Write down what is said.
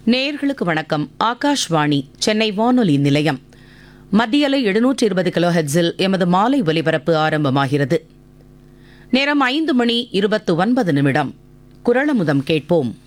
நேயர்களுக்கு வணக்கம். ஆகாஷ்வாணி சென்னை வானொலி நிலையம். மத்தியலை 720 கிலோஹெட்ஸில் எமது மாலை ஒலிபரப்பு ஆரம்பமாகிறது. நேரம் 5 மணி 29 நிமிடம். குரலமுதம் கேட்போம்.